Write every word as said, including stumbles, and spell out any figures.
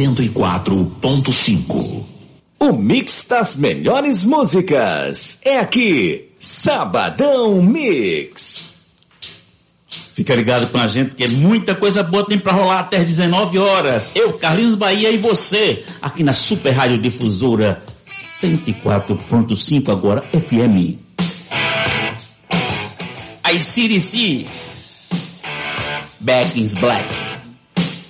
cento e quatro ponto cinco. O mix das melhores músicas é aqui, Sabadão Mix. Fica ligado com a gente que muita coisa boa tem pra rolar até às dezenove horas. Eu, Carlinhos Bahia e você, aqui na Super Rádio Difusora cento e quatro ponto cinco agora F M. I C D C, Back in Black.